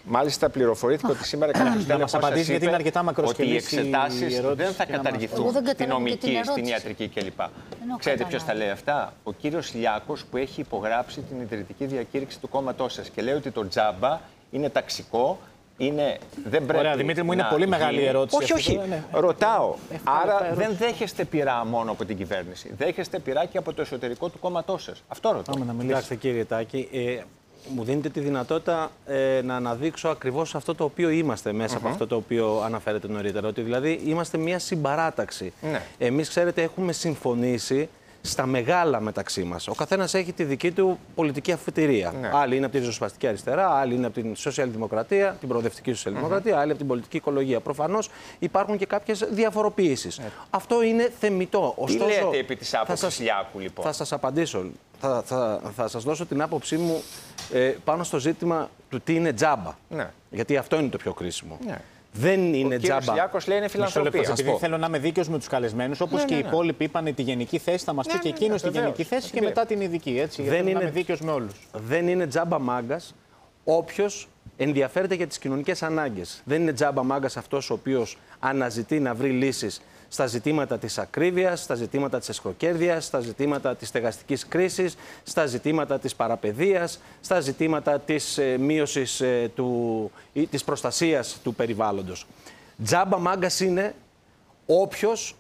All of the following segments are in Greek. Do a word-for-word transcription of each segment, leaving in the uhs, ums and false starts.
Μάλιστα, πληροφορήθηκα ότι σήμερα κάποιο θέμα μας απαντήσει, γιατί είναι αρκετά μακροσκελής ότι οι εξετάσεις δεν θα καταργηθούν στην νομική, στην ιατρική κλπ. Ξέρετε ποιος τα λέει αυτά? Ο κύριος Λιάκος, που έχει υπογράψει την ιδρυτική διακήρυξη του κόμματός σας και λέει ότι το τζάμπα είναι ταξικό. Είναι, δεν πρέπει. Ωραία, Δημήτρη μου, είναι πολύ μεγάλη η ερώτηση. Όχι, όχι. Ναι. Ρωτάω. Εύκολα, Άρα ερώτηση. δεν δέχεστε πειρά μόνο από την κυβέρνηση. Δέχεστε πειρά και από το εσωτερικό του κόμματός σας. Αυτό ρωτάω. Πάμε να μιλήσουμε. Κοιτάξτε, κύριε Τάκη, ε, μου δίνετε τη δυνατότητα ε, να αναδείξω ακριβώς αυτό το οποίο είμαστε μέσα mm-hmm. από αυτό το οποίο αναφέρετε νωρίτερα. Ότι δηλαδή είμαστε μια συμπαράταξη. Ναι. Εμείς, ξέρετε, έχουμε συμφωνήσει στα μεγάλα μεταξύ μας. Ο καθένας έχει τη δική του πολιτική αφετηρία. Ναι. Άλλοι είναι από τη ριζοσπαστική αριστερά, άλλοι είναι από την σοσιαλδημοκρατία, την προοδευτική σοσιαλδημοκρατία, mm-hmm. άλλοι από την πολιτική οικολογία. Προφανώς υπάρχουν και κάποιες διαφοροποιήσεις. Ναι. Αυτό είναι θεμιτό. Ωστόσο, τι λέτε επί της άποψης Λιάκου, λοιπόν? Θα σας απαντήσω. Θα, θα, θα σας δώσω την άποψή μου ε, πάνω στο ζήτημα του τι είναι τζάμπα. Ναι. Γιατί αυτό είναι το πιο κρίσιμο. Ναι. Δεν είναι τζάμπα. Ο κύριος Λιάκος λέει είναι φιλανθρωπία. Επειδή θέλω να είμαι δίκαιος με τους καλεσμένους, όπως ναι, και ναι, ναι. οι υπόλοιποι είπαν τη γενική θέση, θα μας ναι, πει και εκείνος ναι, ναι, τη γενική θέση και μετά την ειδική. Έτσι, δεν είναι, να είμαι δίκαιος με όλους. Δεν είναι τζάμπα μάγκας όποιος ενδιαφέρεται για τις κοινωνικές ανάγκες. Δεν είναι τζάμπα μάγκας αυτός ο οποίος αναζητεί να βρει λύσεις στα ζητήματα της ακρίβειας, στα ζητήματα της εσχροκέρδειας, στα ζητήματα της στεγαστικής κρίσης, στα ζητήματα της παραπαιδείας, στα ζητήματα της ε, μείωσης ε, του, ή της προστασίας του περιβάλλοντος. Τζάμπα μάγκας είναι όποιος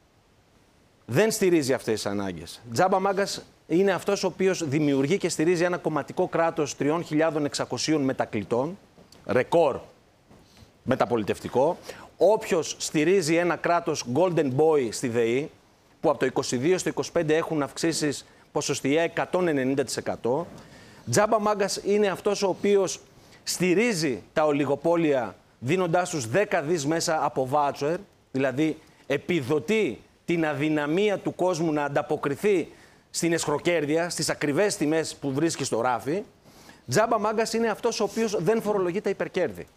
δεν στηρίζει αυτές τις ανάγκες. Τζάμπα μάγκας είναι αυτός ο οποίος δημιουργεί και στηρίζει ένα κομματικό κράτος τρεις χιλιάδες εξακόσιων μετακλητών, ρεκόρ μεταπολιτευτικό. Όποιος στηρίζει ένα κράτος Golden Boy στη ΔΕΗ, που από το είκοσι δύο στο είκοσι πέντε έχουν αυξήσεις ποσοστιαία εκατόν ενενήντα τοις εκατό. Τζάμπα μάγκας είναι αυτός ο οποίος στηρίζει τα ολιγοπόλια δίνοντάς τους δέκα δις μέσα από βάτσερ, δηλαδή επιδοτεί την αδυναμία του κόσμου να ανταποκριθεί στην εσχροκέρδεια, στις ακριβές τιμές που βρίσκει στο ράφι. Τζάμπα μάγκας είναι αυτός ο οποίος δεν φορολογεί τα υπερκέρδη.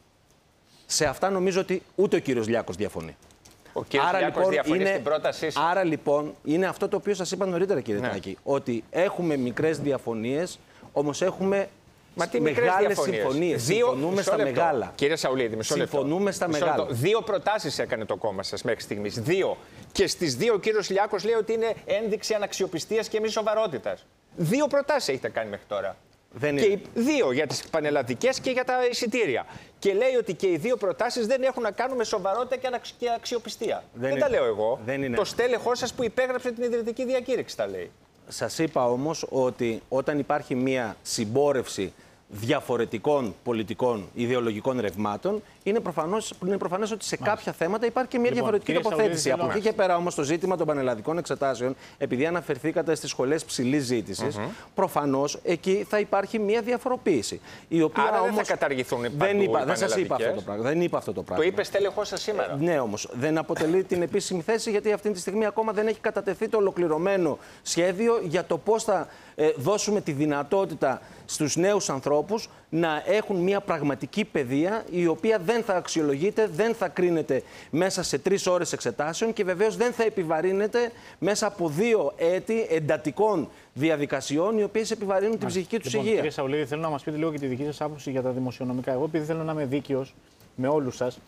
Σε αυτά νομίζω ότι ούτε ο κύριος Λιάκος διαφωνεί. Ο κύριος άρα, Λιάκος λοιπόν, διαφωνεί είναι, στην πρότασή σας. Άρα λοιπόν είναι αυτό το οποίο σας είπα νωρίτερα, κύριε ναι. Τάκη, ότι έχουμε μικρές διαφωνίες, όμως έχουμε Μα τι μεγάλες συμφωνίες. Δύο, Συμφωνούμε στα λεπτό. μεγάλα. Κύριε Σαουλίδη, μισό λεπτό. Συμφωνούμε στα μισό μεγάλα. Λεπτό. Δύο προτάσεις έκανε το κόμμα σας μέχρι στιγμής. Δύο. Και στις δύο ο κύριος Λιάκος λέει ότι είναι ένδειξη αναξιοπιστίας και μη σοβαρότητας. Δύο προτάσεις έχετε κάνει μέχρι τώρα. Δεν και οι δύο για τις πανελλαδικές και για τα εισιτήρια. Και λέει ότι και οι δύο προτάσεις δεν έχουν να κάνουν με σοβαρότητα και αξιοπιστία. Δεν, δεν τα λέω εγώ. Δεν είναι. Το στέλεχός σας που υπέγραψε την ιδρυτική διακήρυξη τα λέει. Σας είπα όμως ότι όταν υπάρχει μία συμπόρευση διαφορετικών πολιτικών ιδεολογικών ρευμάτων, είναι προφανώς, είναι προφανές ότι σε Μάλιστα. κάποια θέματα υπάρχει και μια λοιπόν, διαφορετική τοποθέτηση. Από εκεί και πέρα όμως το ζήτημα των πανελλαδικών εξετάσεων, επειδή αναφερθήκατε στις σχολές ψηλής ζήτησης, mm-hmm. προφανώς εκεί θα υπάρχει μια διαφοροποίηση. Η οποία Άρα όμως δεν θα καταργηθούν οι δεν, είπα, δεν σας είπα αυτό το πράγμα. Δεν είπα αυτό το πράγμα. Το είπε στέλεχός σας σήμερα. Ε, ναι, όμως δεν αποτελεί την επίσημη θέση, γιατί αυτή τη στιγμή ακόμα δεν έχει κατατεθεί το ολοκληρωμένο σχέδιο για το πώς θα ε, δώσουμε τη δυνατότητα στους νέους ανθρώπους να έχουν μια πραγματική παιδεία, η οποία δεν θα αξιολογείται, δεν θα κρίνεται μέσα σε τρεις ώρες εξετάσεων και βεβαίως δεν θα επιβαρύνεται μέσα από δύο έτη εντατικών διαδικασιών, οι οποίες επιβαρύνουν την ψυχική τους λοιπόν, υγεία. Κύριε Σαουλίδη, θέλω να μας πείτε λίγο και τη δική σας άποψη για τα δημοσιονομικά. Εγώ, επειδή θέλω να είμαι δίκαιος με όλους σας,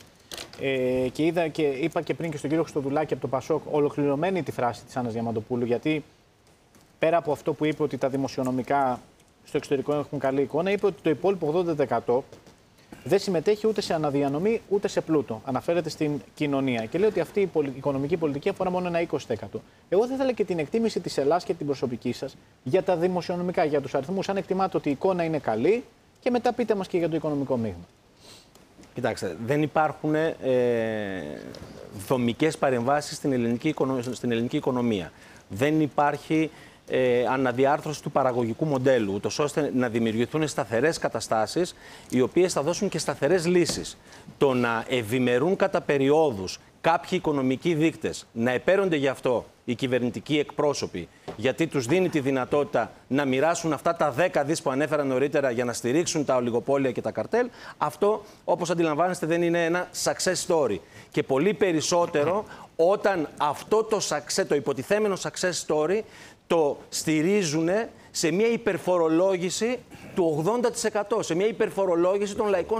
ε, και, είδα και είπα και πριν και στον κύριο Χριστοδουλάκη από το Πασόκ, ολοκληρωμένη τη φράση της Άννας Διαμαντοπούλου, γιατί πέρα από αυτό που είπε ότι τα δημοσιονομικά στο εξωτερικό έχουν καλή εικόνα, είπε ότι το υπόλοιπο ογδόντα τοις εκατό δεν συμμετέχει ούτε σε αναδιανομή ούτε σε πλούτο. Αναφέρεται στην κοινωνία. Και λέει ότι αυτή η οικονομική πολιτική αφορά μόνο ένα είκοσι τοις εκατό. Εγώ θα ήθελα και την εκτίμηση της Ελλάδας και την προσωπική σας για τα δημοσιονομικά, για τους αριθμούς. Αν εκτιμάτε ότι η εικόνα είναι καλή, και μετά πείτε μας και για το οικονομικό μείγμα. Κοιτάξτε, δεν υπάρχουν ε, δομικές παρεμβάσεις στην ελληνική, στην ελληνική οικονομία. Δεν υπάρχει Ε, αναδιάρθρωση του παραγωγικού μοντέλου, ούτως ώστε να δημιουργηθούν σταθερές καταστάσεις, οι οποίες θα δώσουν και σταθερές λύσεις. Το να ευημερούν κατά περιόδους κάποιοι οικονομικοί δείκτες, να επέρονται γι' αυτό οι κυβερνητικοί εκπρόσωποι, γιατί τους δίνει τη δυνατότητα να μοιράσουν αυτά τα δέκα δις που ανέφερα νωρίτερα για να στηρίξουν τα ολιγοπόλια και τα καρτέλ, αυτό, όπως αντιλαμβάνεστε, δεν είναι ένα success story. Και πολύ περισσότερο όταν αυτό το, success, το υποτιθέμενο success story το στηρίζουν σε μια υπερφορολόγηση του ογδόντα τοις εκατό, σε μια υπερφορολόγηση των λαϊκών